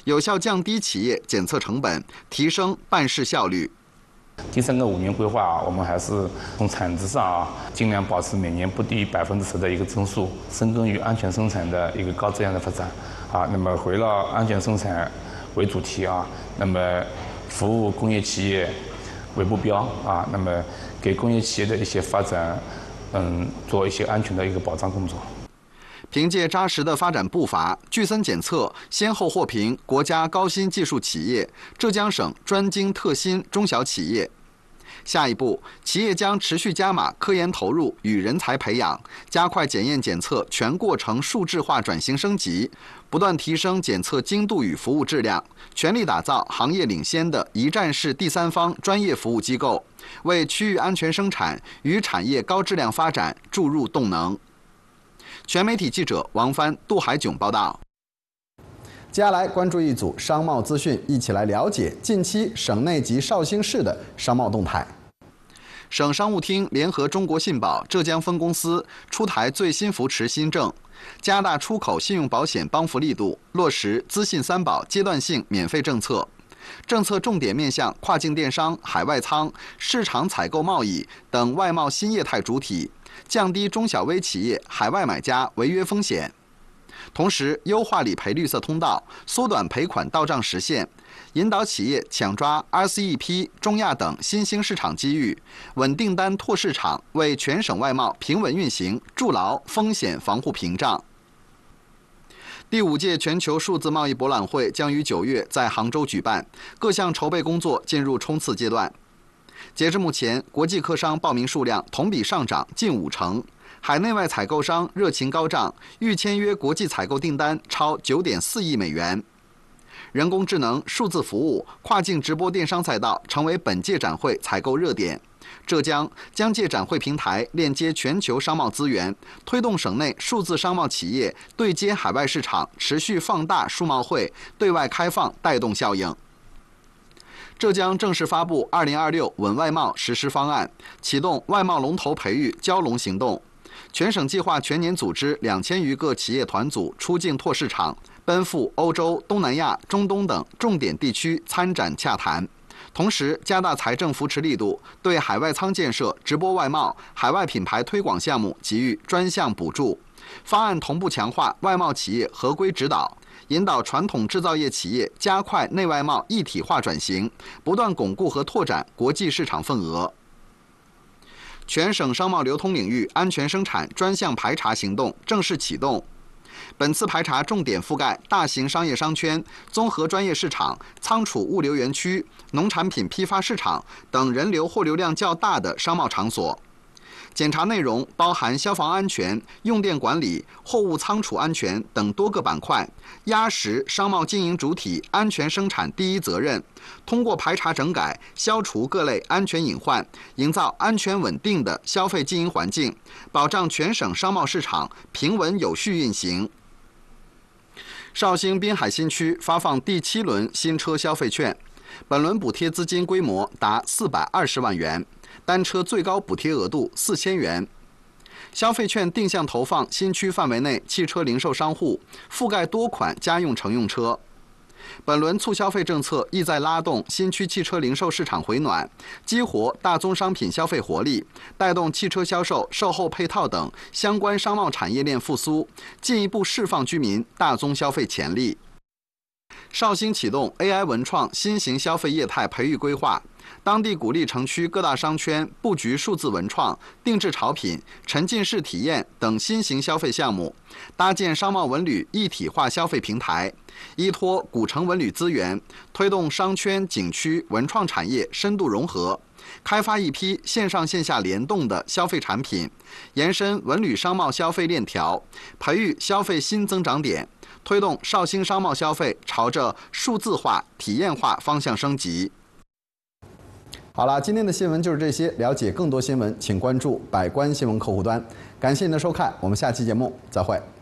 有效降低企业检测成本，提升办事效率。 第3个5年规划我们还是从产值上尽量保持每年不低于10%的一个增速，深耕于安全生产的一个高质量的发展那么围绕安全生产为主题那么服务工业企业为目标那么给工业企业的一些发展做一些安全的一个保障工作。 凭借扎实的发展步伐，聚森检测先后获评国家高新技术企业、浙江省专精特新中小企业。下一步，企业将持续加码科研投入与人才培养，加快检验检测全过程数字化转型升级，不断提升检测精度与服务质量，全力打造行业领先的一站式第三方专业服务机构，为区域安全生产与产业高质量发展注入动能。全媒体记者王帆、杜海炯报道。接下来关注一组商贸资讯，一起来了解近期省内及绍兴市的商贸动态。省商务厅联合中国信保浙江分公司出台最新扶持新政，加大出口信用保险帮扶力度，落实资信3保阶段性免费政策。政策重点面向跨境电商、海外仓、市场采购贸易等外贸新业态主体，降低中小微企业海外买家违约风险。同时，优化理赔绿色通道，缩短赔款到账时限，引导企业抢抓 RCEP、中亚等新兴市场机遇，稳订单拓市场，为全省外贸平稳运行筑牢风险防护屏障。第5届全球数字贸易博览会将于9月在杭州举办，各项筹备工作进入冲刺阶段。截至目前，国际客商报名数量同比上涨近50%，海内外采购商热情高涨，预签约国际采购订单超9.4亿美元。人工智能、数字服务、跨境直播电商赛道成为本届展会采购热点。浙江将借展会平台链接全球商贸资源，推动省内数字商贸企业对接海外市场，持续放大数贸会对外开放带动效应。浙江正式发布2026稳外贸实施方案，启动外贸龙头培育蛟龙行动。全省计划全年组织2000余个企业团组出境拓市场，奔赴欧洲、东南亚、中东等重点地区参展洽谈。同时，加大财政扶持力度，对海外仓建设、直播外贸、海外品牌推广项目给予专项补助。方案同步强化外贸企业合规指导，引导传统制造业企业加快内外贸一体化转型，不断巩固和拓展国际市场份额。全省商贸流通领域安全生产专项排查行动正式启动。本次排查重点覆盖大型商业商圈、综合专业市场、仓储物流园区、农产品批发市场等人流货流量较大的商贸场所。检查内容包含消防安全、用电管理、货物仓储安全等多个板块，压实商贸经营主体安全生产第一责任，通过排查整改，消除各类安全隐患，营造安全稳定的消费经营环境，保障全省商贸市场平稳有序运行。绍兴滨海新区发放第7轮新车消费券，本轮补贴资金规模达420万元，单车最高补贴额度4000元。消费券定向投放新区范围内汽车零售商户，覆盖多款家用乘用车。本轮促消费政策意在拉动新区汽车零售市场回暖，激活大宗商品消费活力，带动汽车销售、售后配套等相关商贸产业链复苏，进一步释放居民大宗消费潜力。绍兴启动 AI 文创新型消费业态培育规划，当地鼓励城区各大商圈布局数字文创、定制潮品、沉浸式体验等新型消费项目，搭建商贸文旅一体化消费平台，依托古城文旅资源，推动商圈景区文创产业深度融合，开发一批线上线下联动的消费产品，延伸文旅商贸消费链条，培育消费新增长点，推动绍兴商贸消费朝着数字化、体验化方向升级。好了，今天的新闻就是这些。了解更多新闻，请关注百官新闻客户端。感谢您的收看，我们下期节目再会。